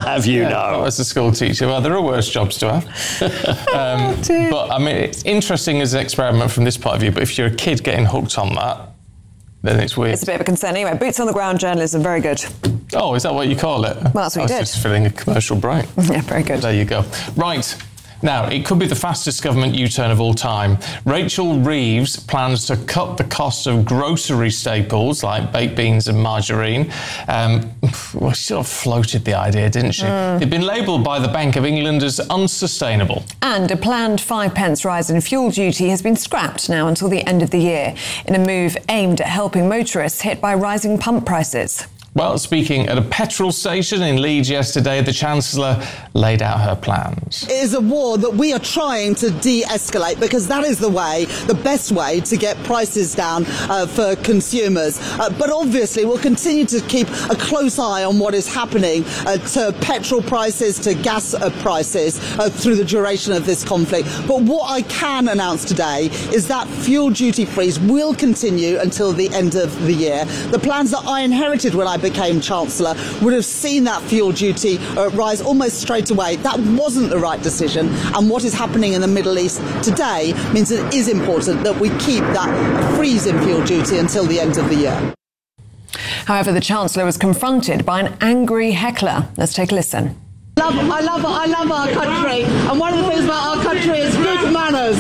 have, you know. As a school teacher, well, there are worse jobs to have. But, I mean, it's interesting as an experiment from this point of view, but if you're a kid getting hooked on that, then it's weird. It's a bit of a concern. Anyway, boots on the ground journalism, very good. Oh, is that what you call it? Well, that's what you did. I was just filling a commercial break. Yeah, very good. There you go. Right. Now, it could be the fastest government U-turn of all time. Rachel Reeves plans to cut the cost of grocery staples like baked beans and margarine. Well, she sort of floated the idea, didn't she? They've been labelled by the Bank of England as unsustainable. And a planned 5p rise in fuel duty has been scrapped now until the end of the year, in a move aimed at helping motorists hit by rising pump prices. Well, speaking at a petrol station in Leeds yesterday, the Chancellor laid out her plans. It is a war that we are trying to de-escalate because that is the best way to get prices down for consumers. But obviously we'll continue to keep a close eye on what is happening to petrol prices, to gas prices through the duration of this conflict. But what I can announce today is that fuel duty freeze will continue until the end of the year. The plans that I inherited when I became Chancellor would have seen that fuel duty rise almost straight away. That wasn't the right decision, and what is happening in the Middle East today means it is important that we keep that freeze in fuel duty until the end of the year. However, the Chancellor was confronted by an angry heckler. Let's take a listen. I love our country, and one of the things about our country is good manners.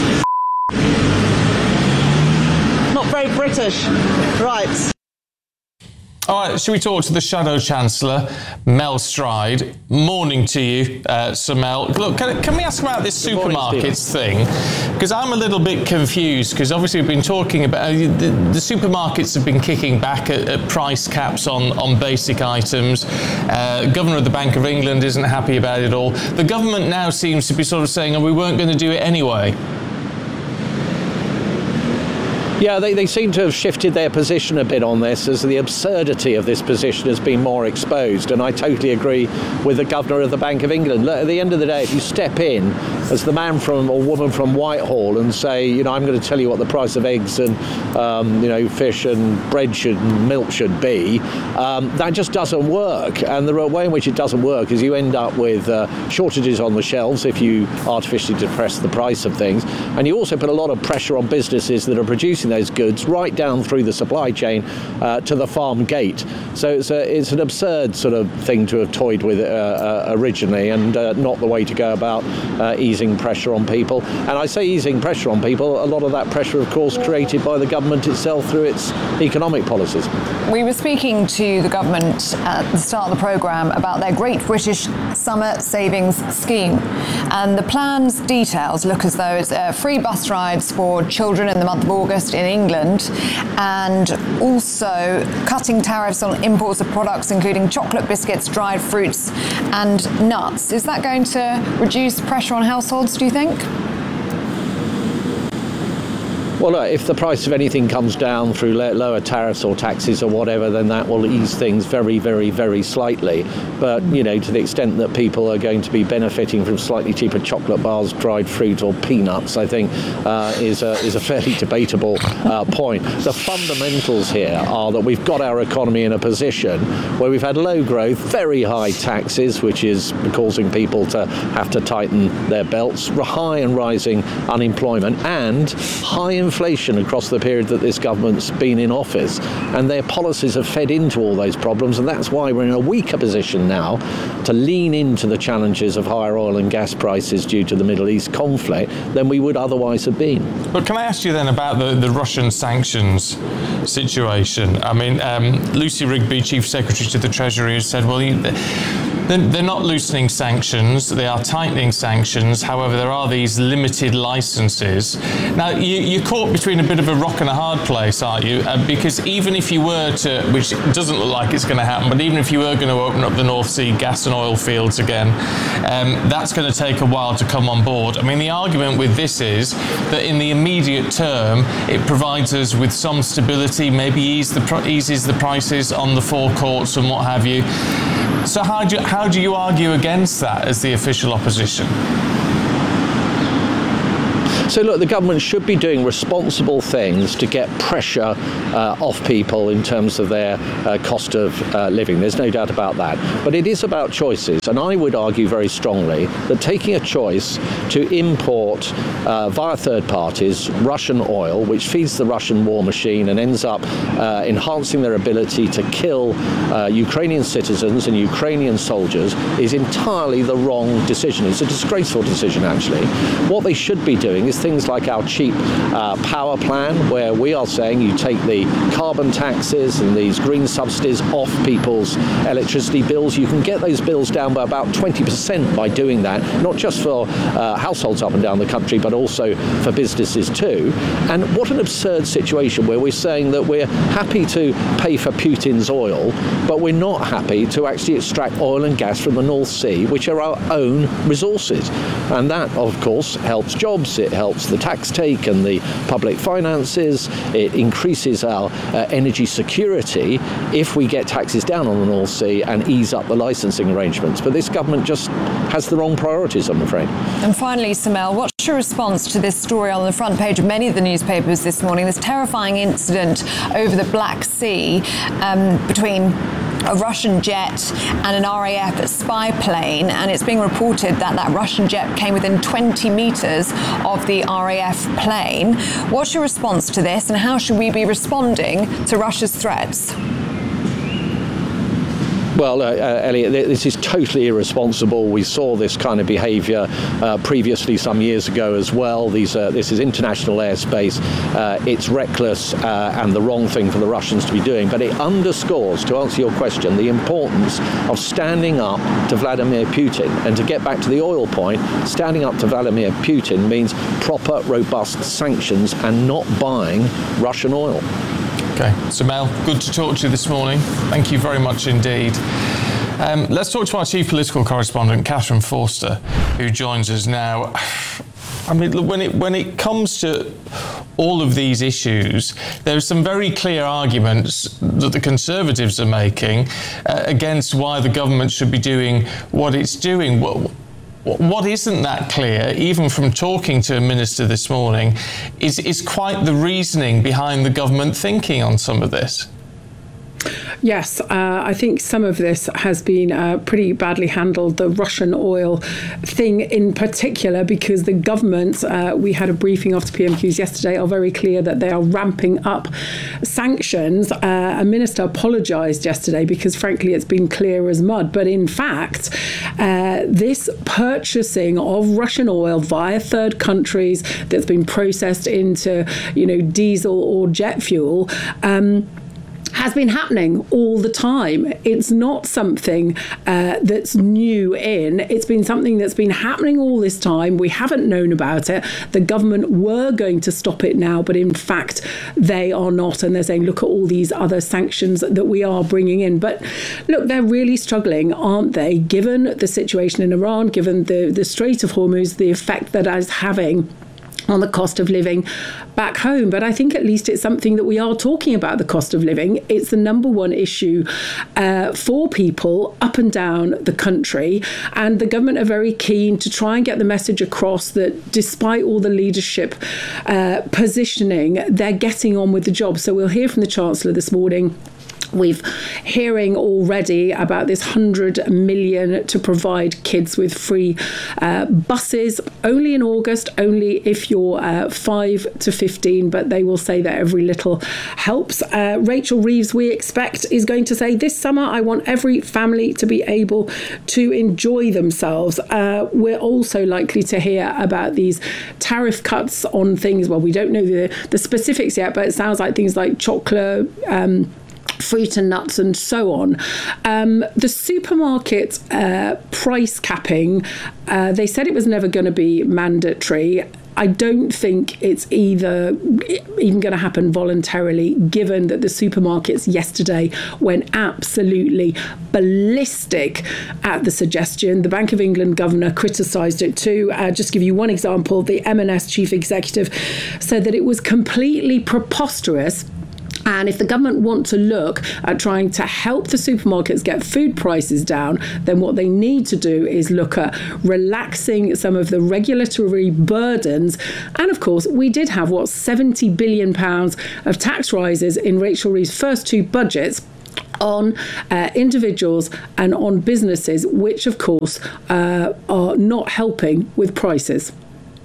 Not very British. Right. All right, should we talk to the Shadow Chancellor, Mel Stride? Morning to you, Sir Mel. Look, can we ask about this supermarkets thing? Because I'm a little bit confused, because obviously we've been talking about the supermarkets have been kicking back at price caps on basic items. Governor of the Bank of England isn't happy about it all. The government now seems to be sort of saying, oh, we weren't going to do it anyway. Yeah, they seem to have shifted their position a bit on this as the absurdity of this position has been more exposed, and I totally agree with the Governor of the Bank of England. At the end of the day, if you step in as the man from or woman from Whitehall and say, you know, I'm going to tell you what the price of eggs and fish and bread and milk should be, that just doesn't work. And the way in which it doesn't work is you end up with shortages on the shelves if you artificially depress the price of things, and you also put a lot of pressure on businesses that are producing those goods right down through the supply chain to the farm gate. So it's an absurd sort of thing to have toyed with originally, and not the way to go about easing pressure on people. And I say easing pressure on people, a lot of that pressure, of course, created by the government itself through its economic policies. We were speaking to the government at the start of the programme about their Great British Summer Savings Scheme. And the plan's details look as though it's free bus rides for children in the month of August in England, and also cutting tariffs on imports of products including chocolate, biscuits, dried fruits and nuts. Is that going to reduce pressure on households, do you think? Well, if the price of anything comes down through lower tariffs or taxes or whatever, then that will ease things very, very, very slightly. But, you know, to the extent that people are going to be benefiting from slightly cheaper chocolate bars, dried fruit or peanuts, I think is a fairly debatable point. The fundamentals here are that we've got our economy in a position where we've had low growth, very high taxes, which is causing people to have to tighten their belts, high and rising unemployment, and high inflation across the period that this government's been in office, and their policies have fed into all those problems, and that's why we're in a weaker position now to lean into the challenges of higher oil and gas prices due to the Middle East conflict than we would otherwise have been. But can I ask you then about the Russian sanctions situation? I mean, Lucy Rigby, Chief Secretary to the Treasury, has said, well, they're not loosening sanctions, they are tightening sanctions. However, there are these limited licenses. Now, you're caught between a bit of a rock and a hard place, aren't you? Because even if you were to, which doesn't look like it's going to happen, but even if you were going to open up the North Sea gas and oil fields again, that's going to take a while to come on board. I mean, the argument with this is that in the immediate term, it provides us with some stability, maybe eases the prices on the forecourts and what have you. So how do you argue against that as the official opposition? So look, the government should be doing responsible things to get pressure off people in terms of their cost of living. There's no doubt about that. But it is about choices. And I would argue very strongly that taking a choice to import via third parties Russian oil, which feeds the Russian war machine and ends up enhancing their ability to kill Ukrainian citizens and Ukrainian soldiers, is entirely the wrong decision. It's a disgraceful decision, actually. What they should be doing is things like our cheap power plan, where we are saying you take the carbon taxes and these green subsidies off people's electricity bills. You can get those bills down by about 20% by doing that, not just for households up and down the country, but also for businesses too. And what an absurd situation where we're saying that we're happy to pay for Putin's oil, but we're not happy to actually extract oil and gas from the North Sea, which are our own resources. And that, of course, helps jobs, it helps the tax take and the public finances, it increases our energy security if we get taxes down on the North Sea and ease up the licensing arrangements. But this government just has the wrong priorities, I'm afraid. And finally, Samel, what's your response to this story on the front page of many of the newspapers this morning, this terrifying incident over the Black Sea between a Russian jet and an RAF spy plane, and it's being reported that that Russian jet came within 20 metres of the RAF plane. What's your response to this, and how should we be responding to Russia's threats? Well, Elliot, this is totally irresponsible. We saw this kind of behaviour previously some years ago as well. This is international airspace. It's reckless and the wrong thing for the Russians to be doing. But it underscores, to answer your question, the importance of standing up to Vladimir Putin. And to get back to the oil point, standing up to Vladimir Putin means proper, robust sanctions and not buying Russian oil. Okay, so Mel, good to talk to you this morning. Thank you very much indeed. Let's talk to our chief political correspondent, Catherine Forster, who joins us now. I mean, when it comes to all of these issues, there are some very clear arguments that the Conservatives are making against why the government should be doing what it's doing. What isn't that clear, even from talking to a minister this morning, is quite the reasoning behind the government thinking on some of this. Yes, I think some of this has been pretty badly handled, the Russian oil thing in particular, because the government, we had a briefing after PMQs yesterday, are very clear that they are ramping up sanctions. A minister apologised yesterday because, frankly, it's been clear as mud. But in fact, this purchasing of Russian oil via third countries that's been processed into, diesel or jet fuel, has been happening all the time. It's not something that's new in. It's been something that's been happening all this time. We haven't known about it. The government were going to stop it now, but in fact, they are not. And they're saying, look at all these other sanctions that we are bringing in. But look, they're really struggling, aren't they? Given the situation in Iran, given the Strait of Hormuz, the effect that is having on the cost of living back home. But I think at least it's something that we are talking about, the cost of living. It's the number one issue for people up and down the country. And the government are very keen to try and get the message across that despite all the leadership positioning, they're getting on with the job. So we'll hear from the Chancellor this morning. We've hearing already about this 100 million to provide kids with free buses, only in August, only if you're 5 to 15, but they will say that every little helps. Rachel Reeves, we expect, is going to say this summer, I want every family to be able to enjoy themselves. We're also likely to hear about these tariff cuts on things. Well, we don't know the specifics yet, but it sounds like things like chocolate, fruit and nuts and so on. The supermarket price capping, they said it was never going to be mandatory. I don't think it's even going to happen voluntarily, given that the supermarkets yesterday went absolutely ballistic at the suggestion. The Bank of England governor criticised it too. Just to give you one example, the M&S chief executive said that it was completely preposterous And if the government want to look at trying to help the supermarkets get food prices down, then what they need to do is look at relaxing some of the regulatory burdens. And of course, we did have, £70 billion of tax rises in Rachel Reeves' first two budgets on individuals and on businesses, which of course are not helping with prices.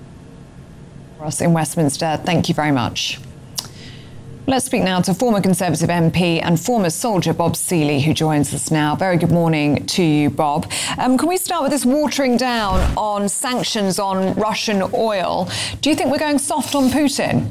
Ross in Westminster, thank you very much. Let's speak now to former Conservative MP and former soldier Bob Seely, who joins us now. Very good morning to you, Bob. Can we start with this watering down on sanctions on Russian oil? Do you think we're going soft on Putin?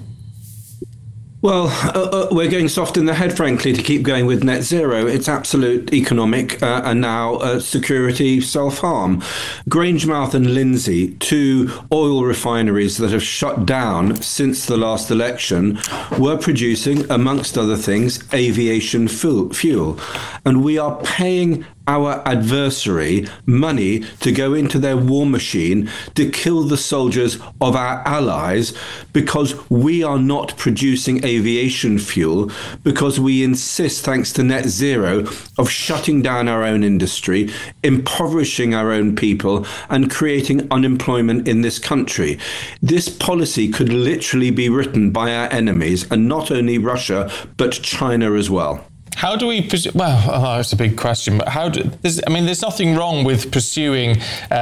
Well, we're going soft in the head, frankly, to keep going with net zero. It's absolute economic and now security self-harm. Grangemouth and Lindsey, two oil refineries that have shut down since the last election, were producing, amongst other things, aviation fuel. And we are paying our adversary money to go into their war machine to kill the soldiers of our allies because we are not producing aviation fuel, because we insist, thanks to net zero, of shutting down our own industry, impoverishing our own people and creating unemployment in this country. This policy could literally be written by our enemies, and not only Russia but China as well. How do we, that's a big question, but there's nothing wrong with pursuing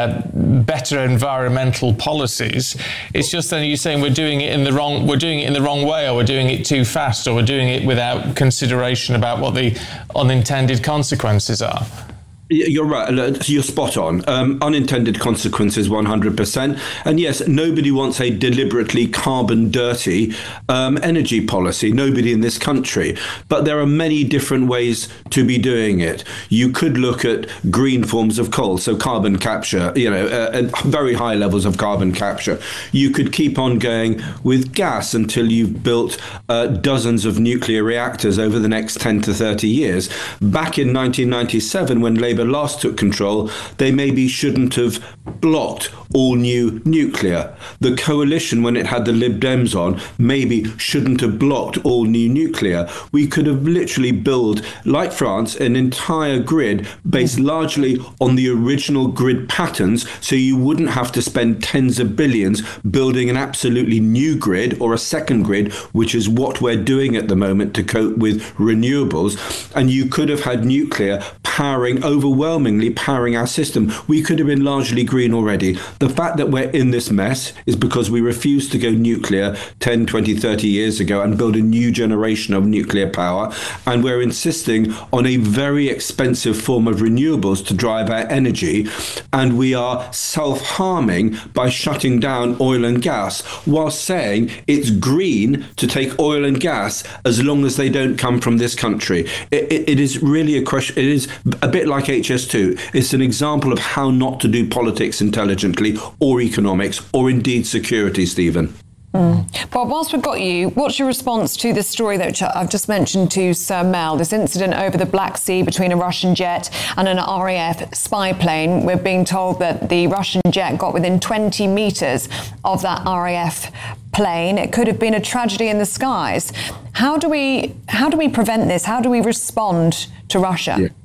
better environmental policies. It's just that you're saying we're doing it in the wrong way, or we're doing it too fast, or we're doing it without consideration about what the unintended consequences are. You're right. You're spot on. Unintended consequences, 100%. And yes, nobody wants a deliberately carbon dirty energy policy. Nobody in this country. But there are many different ways to be doing it. You could look at green forms of coal, so carbon capture, and very high levels of carbon capture. You could keep on going with gas until you've built dozens of nuclear reactors over the next 10 to 30 years. Back in 1997, when Labour last took control, they maybe shouldn't have blocked all new nuclear. The coalition, when it had the Lib Dems on, maybe shouldn't have blocked all new nuclear. We could have literally built, like France, an entire grid based largely on the original grid patterns, so you wouldn't have to spend tens of billions building an absolutely new grid or a second grid, which is what we're doing at the moment to cope with renewables. And you could have had nuclear overwhelmingly powering our system. We could have been largely green already. The fact that we're in this mess is because we refused to go nuclear 10, 20, 30 years ago and build a new generation of nuclear power. And we're insisting on a very expensive form of renewables to drive our energy. And we are self-harming by shutting down oil and gas while saying it's green to take oil and gas as long as they don't come from this country. It is really a question. It is a bit like HS2. It's an example of how not to do politics intelligently, or economics, or indeed security, Stephen. Bob, whilst we've got you, what's your response to this story that I've just mentioned to Sir Mel, this incident over the Black Sea between a Russian jet and an RAF spy plane? We're being told that the Russian jet got within 20 metres of that RAF plane. It could have been a tragedy in the skies. How do we prevent this? How do we respond to Russia? Yeah.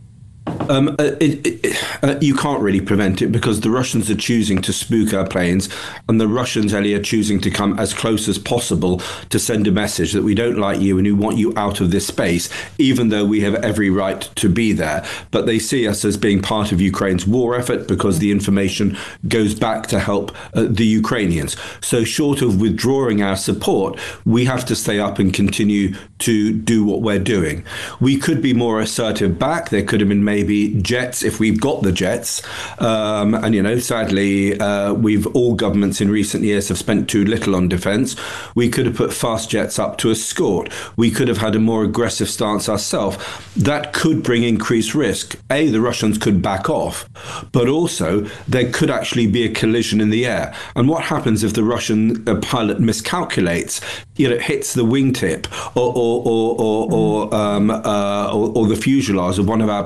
You can't really prevent it because the Russians are choosing to spook our planes, and the Russians, Ellie, are choosing to come as close as possible to send a message that we don't like you and we want you out of this space, even though we have every right to be there. But they see us as being part of Ukraine's war effort because the information goes back to help the Ukrainians. So short of withdrawing our support, we have to stay up and continue to do what we're doing. We could be more assertive back. There could have been maybe jets if we've got the jets. And, sadly, all governments in recent years have spent too little on defence. We could have put fast jets up to escort. We could have had a more aggressive stance ourselves. That could bring increased risk. The Russians could back off, but also there could actually be a collision in the air. And what happens if the Russian pilot miscalculates, hits the wingtip or the fuselage of one of our planes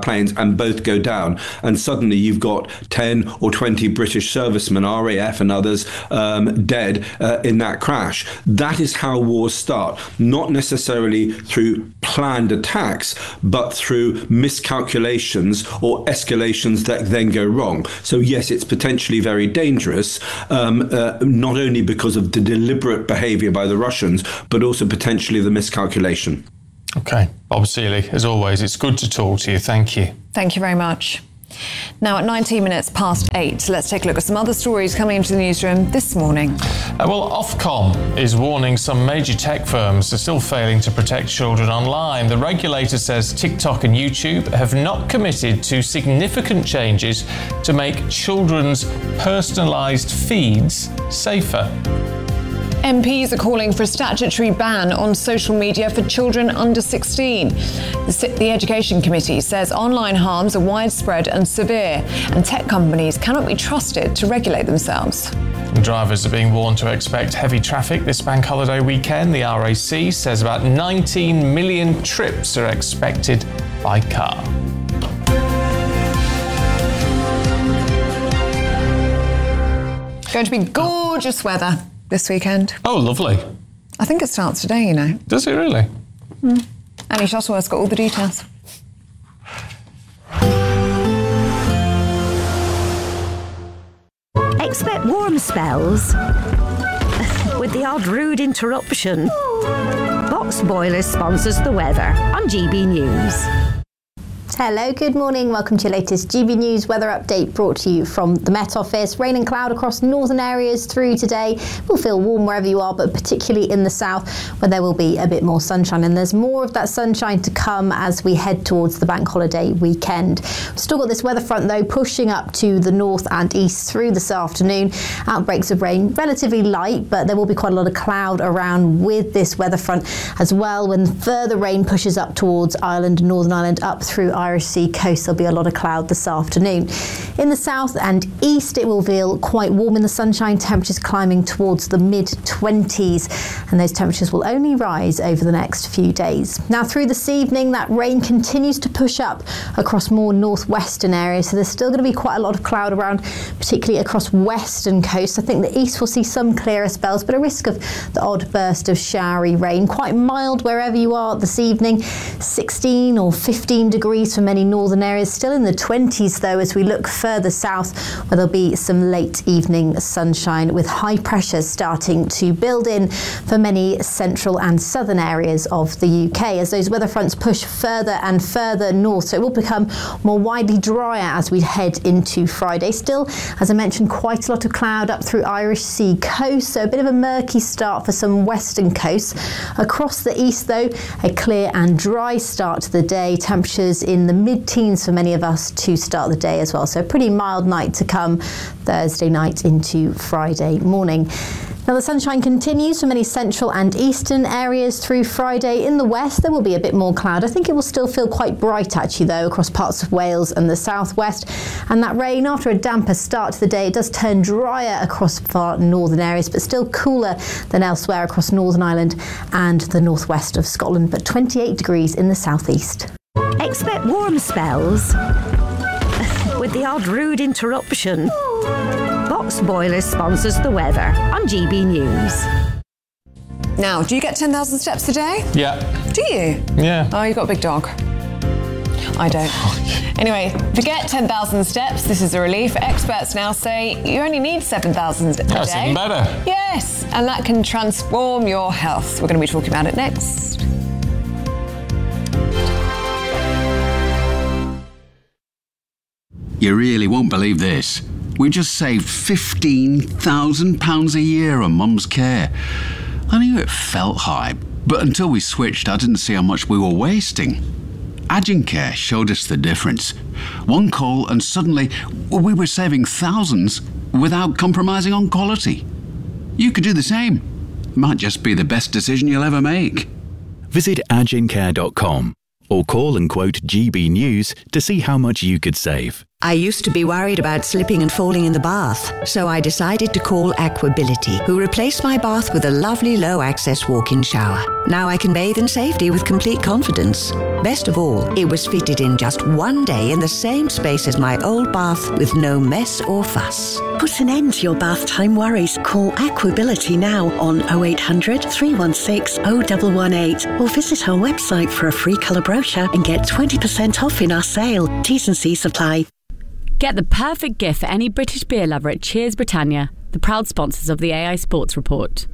and both go down. And suddenly you've got 10 or 20 British servicemen, RAF and others, dead in that crash. That is how wars start, not necessarily through planned attacks, but through miscalculations or escalations that then go wrong. So yes, it's potentially very dangerous, not only because of the deliberate behaviour by the Russians, but also potentially the miscalculation. Okay, Bob Seeley, as always, it's good to talk to you. Thank you. Thank you very much. Now, at 19 minutes past 8, let's take a look at some other stories coming into the newsroom this morning. Well, Ofcom is warning some major tech firms are still failing to protect children online. The regulator says TikTok and YouTube have not committed to significant changes to make children's personalised feeds safer. MPs are calling for a statutory ban on social media for children under 16. The Education Committee says online harms are widespread and severe, and tech companies cannot be trusted to regulate themselves. Drivers are being warned to expect heavy traffic this bank holiday weekend. The RAC says about 19 million trips are expected by car. Going to be gorgeous weather this weekend. Oh, lovely. I think it starts today, you know. Does it really? Annie Shuttleworth's got all the details. Expect warm spells with the odd rude interruption. Box Boilers sponsors the weather on GB News. Hello, good morning. Welcome to your latest GB News weather update brought to you from the Met Office. Rain and cloud across northern areas through today. Will feel warm wherever you are, but particularly in the south where there will be a bit more sunshine. And there's more of that sunshine to come as we head towards the bank holiday weekend. We've still got this weather front though pushing up to the north and east through this afternoon. Outbreaks of rain relatively light, but there will be quite a lot of cloud around with this weather front as well. When further rain pushes up towards Ireland, Northern Ireland, up through Irish Sea coast, there'll be a lot of cloud this afternoon. In the south and east, it will feel quite warm in the sunshine, temperatures climbing towards the mid-20s, and those temperatures will only rise over the next few days. Now, through this evening, that rain continues to push up across more northwestern areas, so there's still going to be quite a lot of cloud around, particularly across western coast. I think the east will see some clearer spells, but a risk of the odd burst of showery rain. Quite mild wherever you are this evening, 16 or 15 degrees for many northern areas, still in the 20s though as we look further south where there'll be some late evening sunshine with high pressures starting to build in for many central and southern areas of the UK as those weather fronts push further and further north, so it will become more widely drier as we head into Friday. Still, as I mentioned, quite a lot of cloud up through Irish Sea coast, so a bit of a murky start for some western coasts. Across the east though, a clear and dry start to the day, temperatures in the mid-teens for many of us to start the day as well. So a pretty mild night to come Thursday night into Friday morning. Now the sunshine continues for many central and eastern areas through Friday. In the west there will be a bit more cloud. I think it will still feel quite bright actually though across parts of Wales and the southwest, and that rain after a damper start to the day, it does turn drier across far northern areas but still cooler than elsewhere across Northern Ireland and the northwest of Scotland, but 28 degrees in the southeast. Expect warm spells with the odd rude interruption. Box Boilers sponsors the weather on GB News. Now, do you get 10,000 steps a day? Yeah. Do you? Yeah. Oh, you've got a big dog. I don't. Anyway, forget 10,000 steps. This is a relief. Experts now say you only need 7,000 a day. That's even better. Yes, and that can transform your health. We're going to be talking about it next. You really won't believe this. We just saved £15,000 a year on Mum's care. I knew it felt high, but until we switched, I didn't see how much we were wasting. Agencare showed us the difference. One call and suddenly we were saving thousands without compromising on quality. You could do the same. Might just be the best decision you'll ever make. Visit agencare.com or call and quote GB News to see how much you could save. I used to be worried about slipping and falling in the bath, so I decided to call Aquability, who replaced my bath with a lovely low-access walk-in shower. Now I can bathe in safety with complete confidence. Best of all, it was fitted in just one day in the same space as my old bath with no mess or fuss. Put an end to your bath time worries. Call Aquability now on 0800 316 0118 or visit our website for a free colour brochure and get 20% off in our sale. T's and C's apply. Get the perfect gift for any British beer lover at Cheers Britannia, the proud sponsors of the AI Sports Report.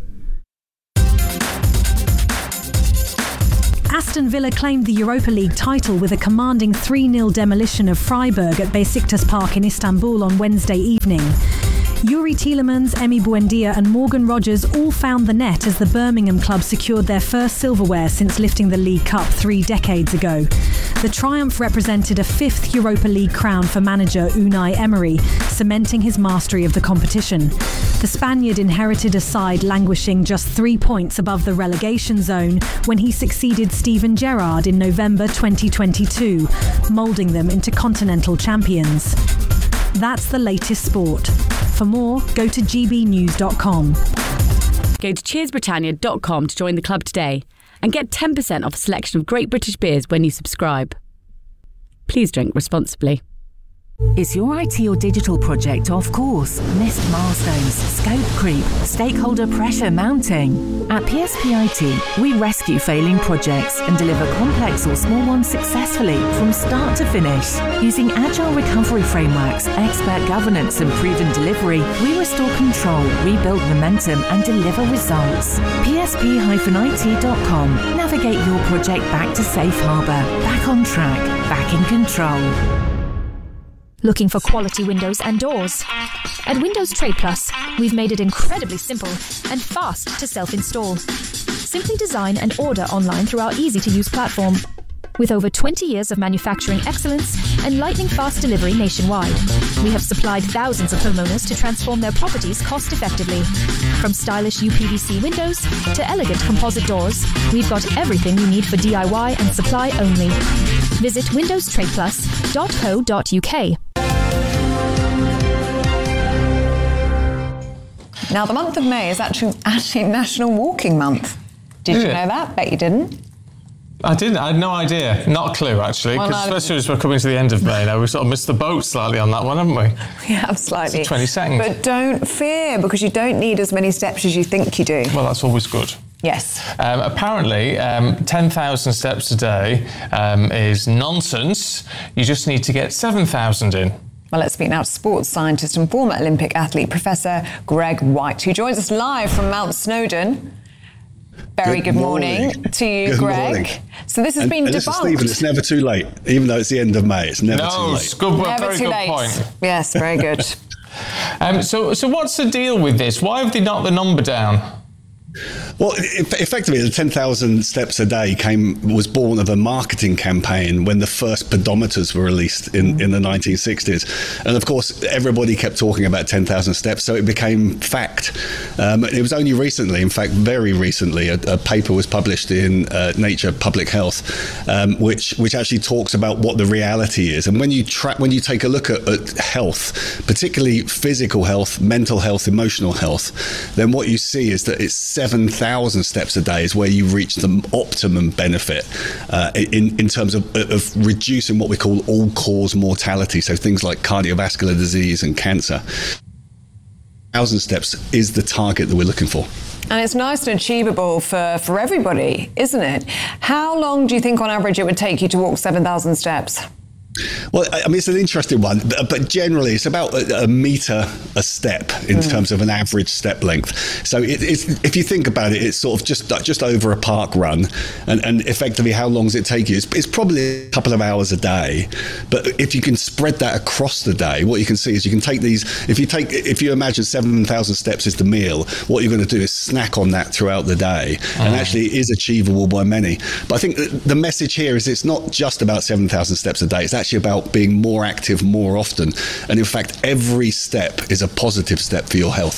Aston Villa claimed the Europa League title with a commanding 3-0 demolition of Freiburg at Besiktas Park in Istanbul on Wednesday evening. Youri Tielemans, Emi Buendia and Morgan Rogers all found the net as the Birmingham club secured their first silverware since lifting the League Cup 3 decades ago. The triumph represented a 5th Europa League crown for manager Unai Emery, cementing his mastery of the competition. The Spaniard inherited a side languishing just 3 points above the relegation zone when he succeeded Steven Gerrard in November 2022, moulding them into continental champions. That's the latest sport. For more, go to gbnews.com. Go to cheersbritannia.com to join the club today and get 10% off a selection of great British beers when you subscribe. Please drink responsibly. Is your IT or digital project off course? Missed milestones, scope creep, stakeholder pressure mounting? At PSP IT, we rescue failing projects and deliver complex or small ones successfully from start to finish. Using agile recovery frameworks, expert governance and proven delivery, we restore control, rebuild momentum and deliver results. PSP-IT.com. Navigate your project back to safe harbour, back on track, back in control. Looking for quality windows and doors? At Windows Trade Plus, we've made it incredibly simple and fast to self-install. Simply design and order online through our easy-to-use platform. With over 20 years of manufacturing excellence and lightning-fast delivery nationwide, we have supplied thousands of homeowners to transform their properties cost-effectively. From stylish UPVC windows to elegant composite doors, we've got everything you need for DIY and supply only. Visit windowstradeplus.co.uk. Now, the month of May is actually National Walking Month. Did you know that? Bet you didn't. I didn't. I had no idea. Not a clue, actually, because especially as we're coming to the end of May now, we've sort of missed the boat slightly on that one, haven't we? We have slightly. It's the 22nd. But don't fear, because you don't need as many steps as you think you do. Well, that's always good. Yes. Apparently, 10,000 steps a day is nonsense. You just need to get 7,000 in. Well, let's speak now to sports scientist and former Olympic athlete, Professor Greg White, who joins us live from Mount Snowdon. Very good morning to you, Greg. Morning. So this has been debunked. Listen, Stephen, it's never too late. Even though it's the end of May, it's never too late. It's good, very good point. Yes, very good. So what's the deal with this? Why have they knocked the number down? Well, effectively, the 10,000 steps a day was born of a marketing campaign when the first pedometers were released in the 1960s. And of course, everybody kept talking about 10,000 steps, so it became fact. It was only recently, in fact, very recently, a paper was published in Nature Public Health, which actually talks about what the reality is. And when you take a look at health, particularly physical health, mental health, emotional health, then what you see is that it's 7,000 steps a day is where you reach the optimum benefit in terms of reducing what we call all-cause mortality, so things like cardiovascular disease and cancer. 1,000 steps is the target that we're looking for. And it's nice and achievable for everybody, isn't it? How long do you think on average it would take you to walk 7,000 steps? Well, I mean, it's an interesting one, but generally it's about a metre a step in terms of an average step length. So if you think about it, it's sort of just over a park run, and effectively how long does it take you? It's probably a couple of hours a day, but if you can spread that across the day, what you can see is you can take these, if you imagine 7,000 steps is the meal, what you're going to do is snack on that throughout the day, and actually it is achievable by many. But I think the message here is it's not just about 7,000 steps a day, it's actually about being more active more often, and in fact every step is a positive step for your health.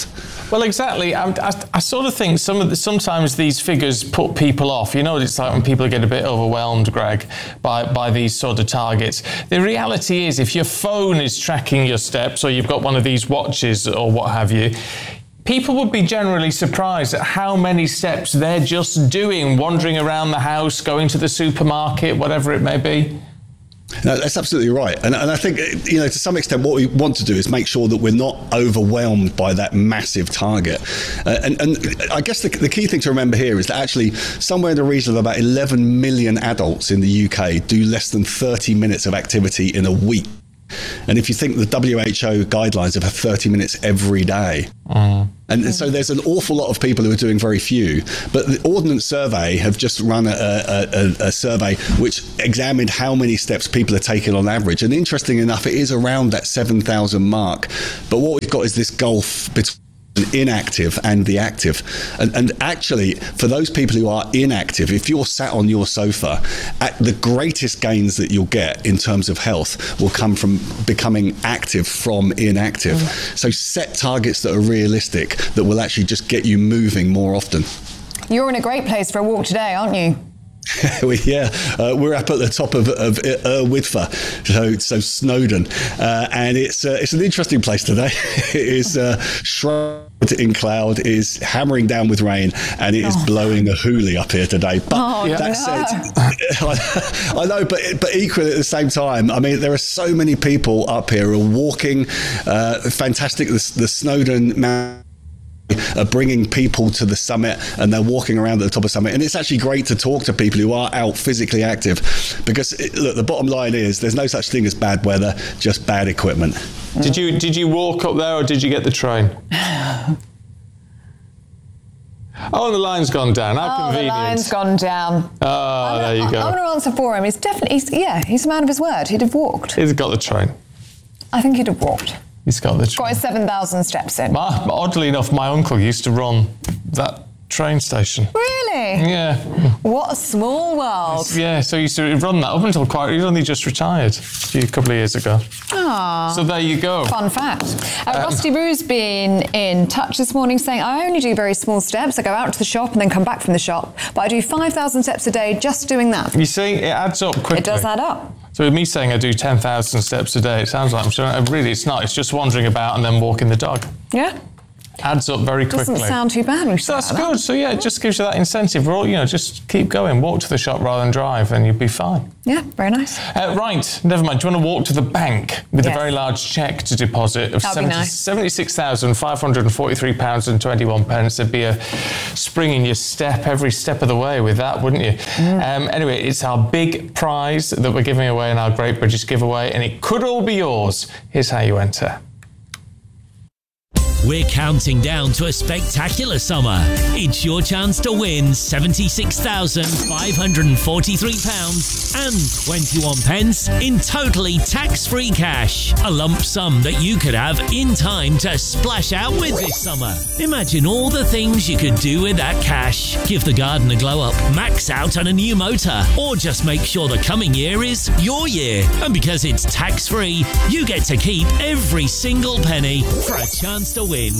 Well, exactly. I sort of think sometimes these figures put people off. You know what it's like when people get a bit overwhelmed, Greg, by these sort of targets. The reality is, if your phone is tracking your steps, or you've got one of these watches or what have you, people would be generally surprised at how many steps they're just doing, wandering around the house, going to the supermarket, whatever it may be. No, that's absolutely right. And I think, to some extent, what we want to do is make sure that we're not overwhelmed by that massive target. And I guess the key thing to remember here is that actually somewhere in the region of about 11 million adults in the UK do less than 30 minutes of activity in a week. And if you think the WHO guidelines have 30 minutes every day. And so there's an awful lot of people who are doing very few. But the Ordnance Survey have just run a survey which examined how many steps people are taking on average. And interesting enough, it is around that 7,000 mark. But what we've got is this gulf between inactive and the active, and actually for those people who are inactive, if you're sat on your sofa, the greatest gains that you'll get in terms of health will come from becoming active from inactive. So set targets that are realistic, that will actually just get you moving more often. You're in a great place for a walk today, aren't you? We're up at the top of Wyddfa, so Snowdon, and it's an interesting place today. It is shrouded in cloud, it is hammering down with rain, and it is blowing a hoolie up here today. But that said, I know, but equally at the same time, I mean, there are so many people up here who are walking. Fantastic, the Snowdon Mountain are bringing people to the summit, and they're walking around at the top of the summit, and it's actually great to talk to people who are out physically active, because look, the bottom line is there's no such thing as bad weather, just bad equipment. Did you walk up there, or did you get the train? Oh, the line's gone down. How convenient. The line's gone down. Oh, there you go. I'm going to answer for him. He's a man of his word. He'd have walked. He's got the train. I think he'd have walked. He's got the train. Got his 7,000 steps in. Oddly enough, my uncle used to run that train station. Really? Yeah. What a small world. Yeah, so he used to run that up until he'd only just retired a couple of years ago. Ah. So there you go. Fun fact. Rusty Roo's been in touch this morning saying, I only do very small steps. I go out to the shop and then come back from the shop. But I do 5,000 steps a day just doing that. You see, it adds up quickly. It does add up. So with me saying I do 10,000 steps a day, it sounds like I'm sure. Really, it's not. It's just wandering about and then walking the dog. Yeah. Adds up very quickly. Doesn't sound too bad. So that's good. So yeah, it just gives you that incentive. We're all, just keep going. Walk to the shop rather than drive, and you'll be fine. Yeah, very nice. Right, never mind. Do you want to walk to the bank with a very large cheque to deposit of £76,543.21? There'd be a spring in your step every step of the way with that, wouldn't you? Anyway, it's our big prize that we're giving away in our Great British Giveaway, and it could all be yours. Here's how you enter. We're counting down to a spectacular summer. It's your chance to win £76,543 and 21 pence in totally tax-free cash. A lump sum that you could have in time to splash out with this summer. Imagine all the things you could do with that cash. Give the garden a glow up, max out on a new motor, or just make sure the coming year is your year. And because it's tax-free, you get to keep every single penny for a chance to win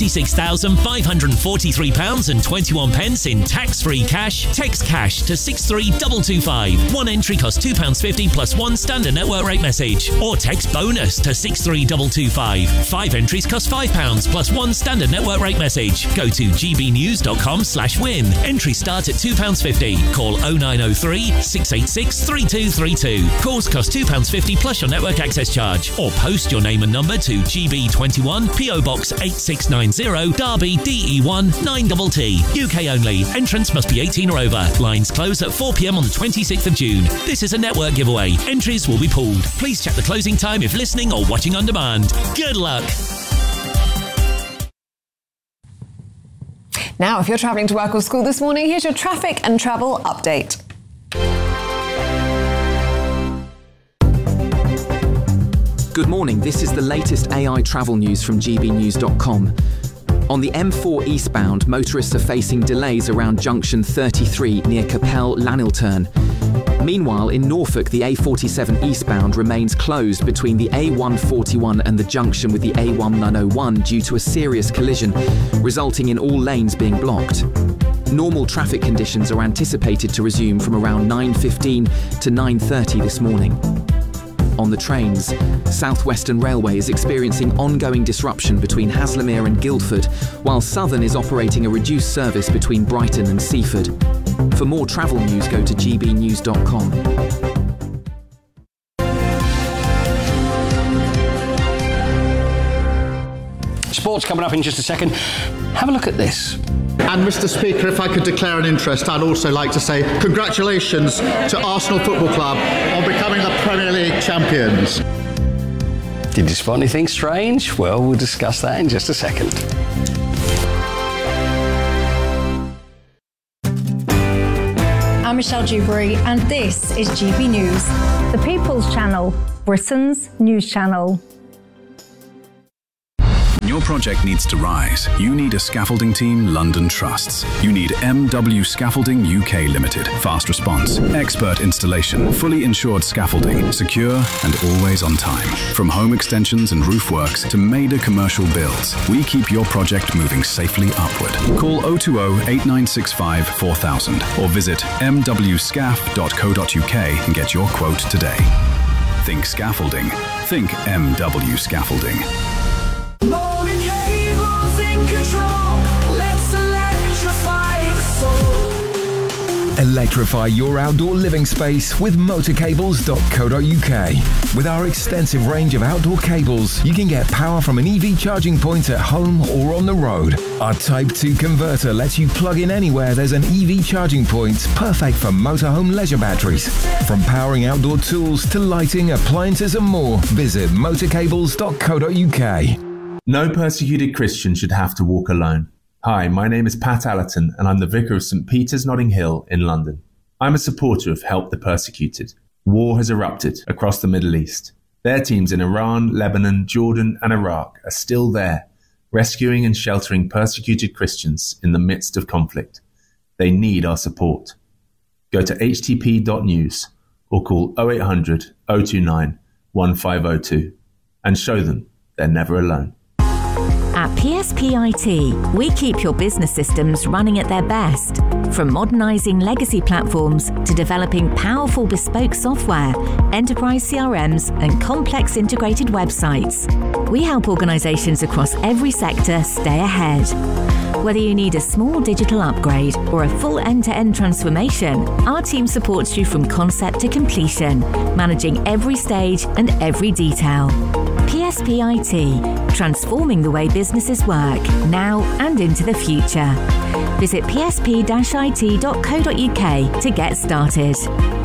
£76,543 and 21 pence in tax-free cash. Text cash to 63225. One entry costs £2.50 plus one standard network rate message. Or text bonus to 63225. 5 entries cost £5 plus one standard network rate message. Go to gbnews.com/win. Entries start at £2.50. Call 0903 686 3232. Calls cost £2.50 plus your network access charge. Or post your name and number to GB21 PO Box 8690 Derby DE1 9TT. UK only. Entrance must be 18 or over. Lines close at 4 p.m. on the 26th of June. This is a network giveaway. Entries will be pulled. Please check the closing time if listening or watching on demand. Good luck. Now, if you're travelling to work or school this morning, here's your traffic and travel update. Good morning, this is the latest AI travel news from gbnews.com. On the M4 eastbound, motorists are facing delays around junction 33 near Capel Lanilturn. Meanwhile, in Norfolk, the A47 eastbound remains closed between the A141 and the junction with the A1101 due to a serious collision, resulting in all lanes being blocked. Normal traffic conditions are anticipated to resume from around 9:15 to 9:30 this morning. On the trains, South Western Railway is experiencing ongoing disruption between Haslemere and Guildford, while Southern is operating a reduced service between Brighton and Seaford. For more travel news, go to gbnews.com. Sports coming up in just a second. Have a look at this. And Mr. Speaker, if I could declare an interest, I'd also like to say congratulations to Arsenal Football Club on becoming the Premier League champions. Did you spot anything strange? Well, we'll discuss that in just a second. I'm Michelle Dewberry, and this is GB News. The People's Channel, Britain's news channel. When your project needs to rise, you need a scaffolding team London trusts. You need MW Scaffolding UK Limited. Fast response, expert installation, fully insured scaffolding, secure and always on time. From home extensions and roof works to major commercial builds, we keep your project moving safely upward. Call 020 8965 4000 or visit mwscaf.co.uk and get your quote today. Think scaffolding. Think MW Scaffolding. Morning cables in control. Let's electrify the soul. Electrify your outdoor living space with motorcables.co.uk. With our extensive range of outdoor cables, you can get power from an EV charging point at home or on the road. Our Type 2 converter lets you plug in anywhere there's an EV charging point, perfect for motorhome leisure batteries. From powering outdoor tools to lighting, appliances and more, visit motorcables.co.uk. No persecuted Christian should have to walk alone. Hi, my name is Pat Allerton and I'm the Vicar of St Peter's Notting Hill in London. I'm a supporter of Help the Persecuted. War has erupted across the Middle East. Their teams in Iran, Lebanon, Jordan and Iraq are still there, rescuing and sheltering persecuted Christians in the midst of conflict. They need our support. Go to htp.news or call 0800 029 1502 and show them they're never alone. At PSP IT, we keep your business systems running at their best. From modernising legacy platforms to developing powerful bespoke software, enterprise CRMs and complex integrated websites. We help organisations across every sector stay ahead. Whether you need a small digital upgrade or a full end-to-end transformation, our team supports you from concept to completion, managing every stage and every detail. PSP IT, transforming the way businesses work now and into the future. Visit psp-it.co.uk to get started.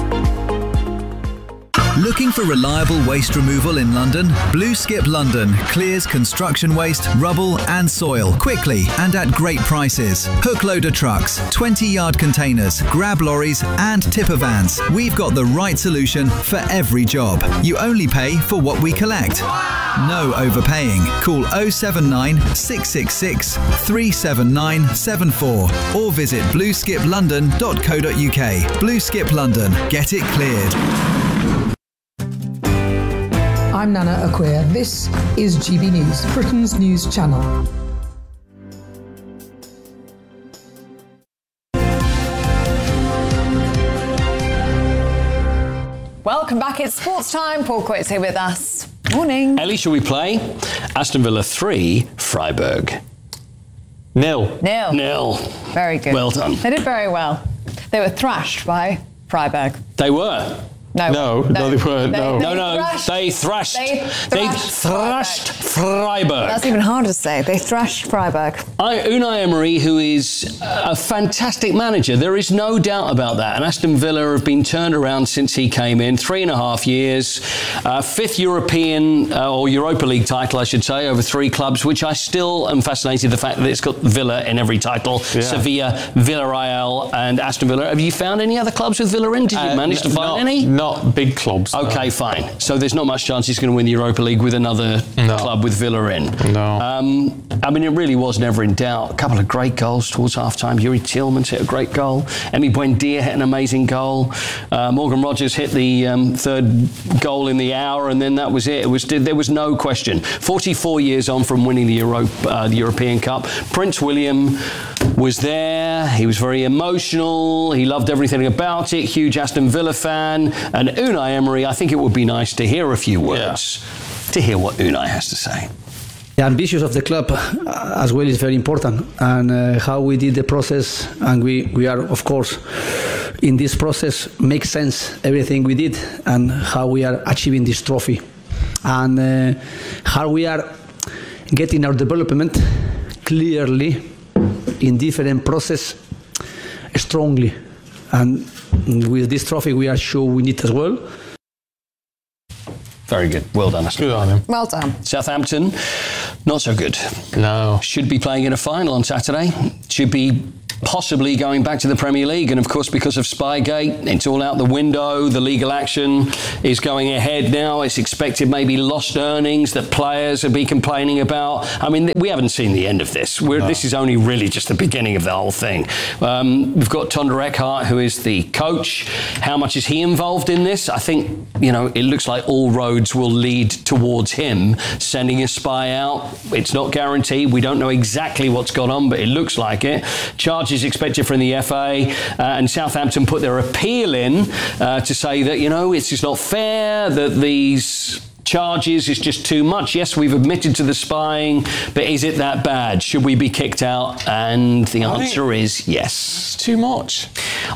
Looking for reliable waste removal in London? Blue Skip London clears construction waste, rubble and soil quickly and at great prices. Hook loader trucks, 20-yard containers, grab lorries and tipper vans. We've got the right solution for every job. You only pay for what we collect. No overpaying. Call 079 666 37974 or visit blueskiplondon.co.uk. Blue Skip London. Get it cleared. I'm Nana Acquia. This is GB News, Britain's news channel. Welcome back. It's sports time. Paul Quitz here with us. Morning. Ellie, shall we play? Aston Villa 3, Freiburg 0. Nil. Very good. Well done. They did very well. They were thrashed by Freiburg. They were. No, they weren't. They thrashed Freiburg. That's even harder to say. They thrashed Freiburg. Unai Emery, who is a fantastic manager, there is no doubt about that. And Aston Villa have been turned around since he came in, 3.5 years, 5th European or Europa League title, I should say, over 3 clubs, which I still am fascinated the fact that it's got Villa in every title. Yeah. Sevilla, Villarreal and Aston Villa. Have you found any other clubs with Villa in? Did you manage to find any? Not big clubs. Okay, no. Fine. So there's not much chance he's going to win the Europa League with another club with Villa in. No. I mean, it really was never in doubt. A couple of great goals towards half-time. Yuri Tielemans hit a great goal. Emi Buendia hit an amazing goal. Morgan Rogers hit the third goal in the hour, and then that was it. There was no question. 44 years on from winning the European Cup, Prince William was there. He was very emotional. He loved everything about it. Huge Aston Villa fan. And Unai Emery, I think it would be nice to hear a few words, to hear what Unai has to say. The ambitions of the club as well is very important, and how we did the process, and we are, of course, in this process makes sense everything we did and how we are achieving this trophy, and how we are getting our development clearly in different process strongly, and with this trophy we are sure we need as well. Very good. Well done. Good on him. Well done. Southampton, not so good. No. Should be playing in a final on Saturday. Should be possibly going back to the Premier League. And of course, because of Spygate, it's all out the window. The legal action is going ahead now. It's expected maybe lost earnings that players will be complaining about. I mean, we haven't seen the end of this. This is only really just the beginning of the whole thing. We've got Tonder Eckhart, who is the coach. How much is he involved in this? I think, it looks like all roads will lead towards him sending a spy out. It's not guaranteed. We don't know exactly what's gone on, but it looks like it. Charges expected from the FA, and Southampton put their appeal in to say that, it's just not fair, that these charges is just too much. Yes, we've admitted to the spying, but is it that bad? Should we be kicked out? And the answer is yes. It's too much.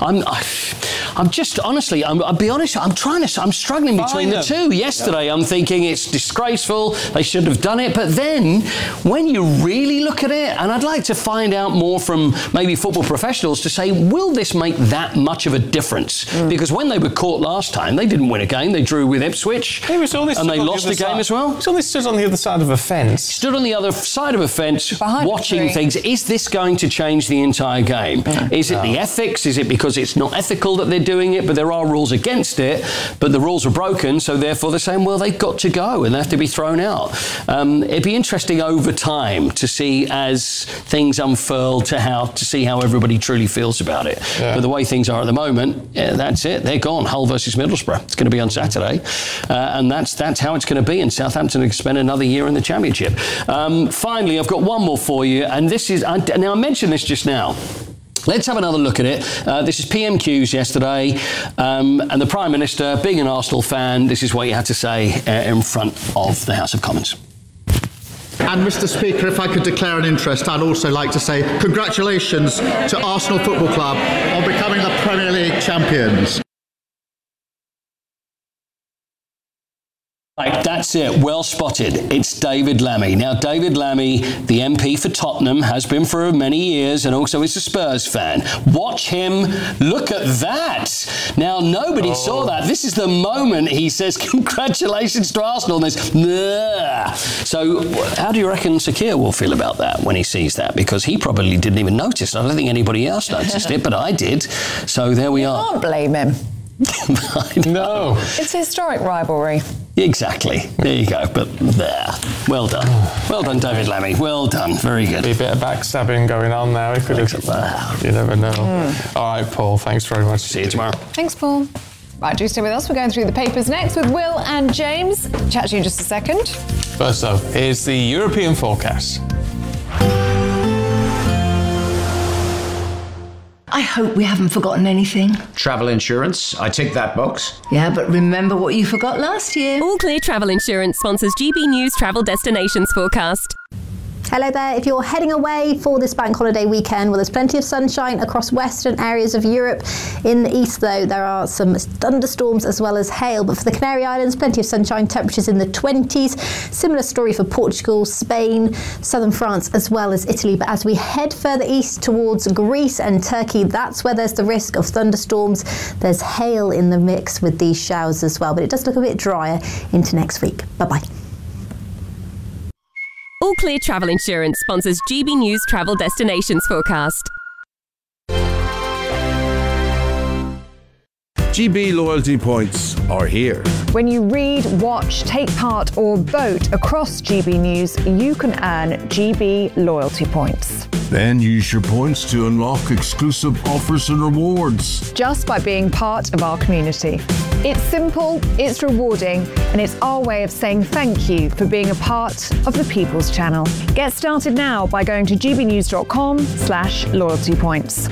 I'm just, honestly, I'll be honest, I'm struggling between the two. Yesterday, I'm thinking it's disgraceful, they should have done it, but then, when you really look at it, and I'd like to find out more from maybe football professionals to say, will this make that much of a difference? Because when they were caught last time, they didn't win a game, they drew with Ipswich, and they lost the game as well. So they stood on the other side of a fence. Stood on the other side of a fence, watching things. Is this going to change the entire game? Is it the ethics? Is it because it's not ethical that they're doing it, but there are rules against it, but the rules are broken, so therefore they're saying, well, they've got to go and they have to be thrown out. It'd be interesting over time to see, as things unfurl, to see how everybody truly feels about it. Yeah. But the way things are at the moment, that's it. They're gone. Hull versus Middlesbrough. It's going to be on Saturday, and that's how it's going to be. And Southampton can spend another year in the Championship. Finally, I've got one more for you, and this is now I mentioned this just now. Let's have another look at it. This is PMQs yesterday, and the Prime Minister, being an Arsenal fan, this is what he had to say in front of the House of Commons. And Mr. Speaker, if I could declare an interest, I'd also like to say congratulations to Arsenal Football Club on becoming the Premier League champions. Right, that's it. Well spotted. It's David Lammy. Now, David Lammy, the MP for Tottenham, has been for many years and also is a Spurs fan. Watch him. Look at that. Now, nobody saw that. This is the moment he says, congratulations to Arsenal. And there's, nah. So, how do you reckon Sakir will feel about that when he sees that? Because he probably didn't even notice. I don't think anybody else noticed it, but I did. So, there we are. I can't blame him. No. It's a historic rivalry. Exactly. There you go. But there. Well done. Well done, David Lammy. Well done. Very good. Be a bit of backstabbing going on now. He could have. You never know. All right, Paul. Thanks very much. See you tomorrow. Thanks, Paul. Right, do stay with us. We're going through the papers next with Will and James. Chat to you in just a second. First, though, here's the European forecast. I hope we haven't forgotten anything. Travel insurance, I tick that box. Yeah, but remember what you forgot last year. All Clear Travel Insurance sponsors GB News Travel Destinations Forecast. Hello there. If you're heading away for this bank holiday weekend, well, there's plenty of sunshine across western areas of Europe. In the east, though, there are some thunderstorms as well as hail. But for the Canary Islands, plenty of sunshine, temperatures in the 20s. Similar story for Portugal, Spain, southern France, as well as Italy. But as we head further east towards Greece and Turkey, that's where there's the risk of thunderstorms. There's hail in the mix with these showers as well. But it does look a bit drier into next week. Bye-bye. All Clear Travel Insurance sponsors GB News Travel Destinations Forecast. GB loyalty points are here. When you read, watch, take part or vote across GB News, you can earn GB loyalty points. Then use your points to unlock exclusive offers and rewards. Just by being part of our community. It's simple, it's rewarding, and it's our way of saying thank you for being a part of the People's Channel. Get started now by going to gbnews.com/loyalty points.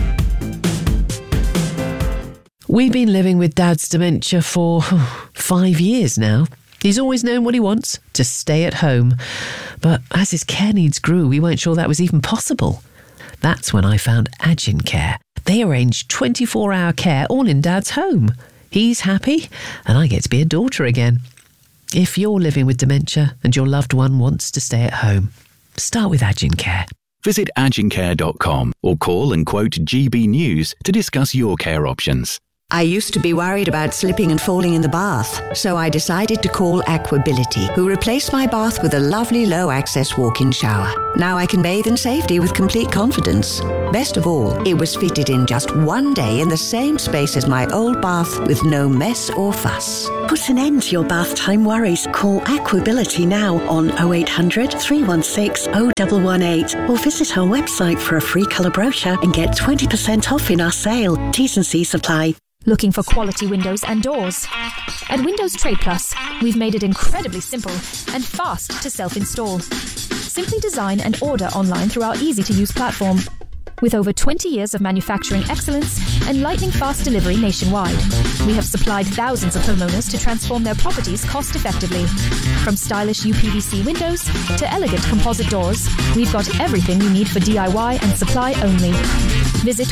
We've been living with Dad's dementia for 5 years now. He's always known what he wants, to stay at home. But as his care needs grew, we weren't sure that was even possible. That's when I found Agincare. They arrange 24-hour care all in Dad's home. He's happy, and I get to be a daughter again. If you're living with dementia and your loved one wants to stay at home, start with Agincare. Visit agincare.com or call and quote GB News to discuss your care options. I used to be worried about slipping and falling in the bath, so I decided to call Aquability, who replaced my bath with a lovely low-access walk-in shower. Now I can bathe in safety with complete confidence. Best of all, it was fitted in just one day in the same space as my old bath with no mess or fuss. Put an end to your bath time worries. Call Aquability now on 0800 316 0118 or visit our website for a free colour brochure and get 20% off in our sale. T's and C's apply. Looking for quality windows and doors? At Windows Trade Plus, we've made it incredibly simple and fast to self-install. Simply design and order online through our easy-to-use platform. With over 20 years of manufacturing excellence and lightning-fast delivery nationwide, we have supplied thousands of homeowners to transform their properties cost-effectively. From stylish UPVC windows to elegant composite doors, we've got everything you need for DIY and supply only. Visit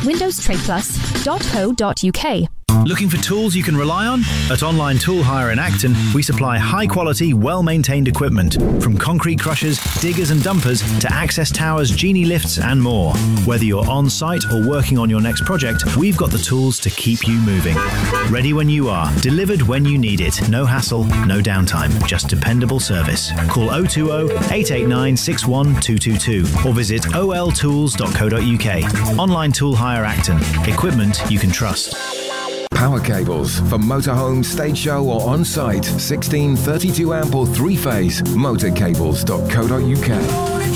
windowstradeplus.co.uk. Looking for tools you can rely on? At Online Tool Hire in Acton, we supply high-quality, well-maintained equipment, from concrete crushers, diggers and dumpers to access towers, genie lifts and more. Whether you're on-site or working on your next project, we've got the tools to keep you moving. Ready when you are, delivered when you need it. No hassle, no downtime, just dependable service. Call 020-889-61222 or visit oltools.co.uk. Online Tool Hire Acton. Equipment you can trust. Power cables for motorhome, stage show or on-site. 16, 32 amp or 3-phase. Motorcables.co.uk.